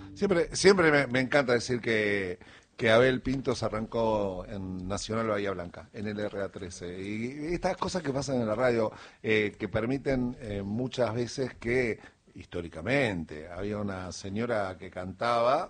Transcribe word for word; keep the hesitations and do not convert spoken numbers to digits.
Siempre, siempre me, me encanta decir que, que Abel Pintos arrancó en Nacional Bahía Blanca, en el R A trece. Y estas cosas que pasan en la radio, eh, que permiten eh, muchas veces que, históricamente, había una señora que cantaba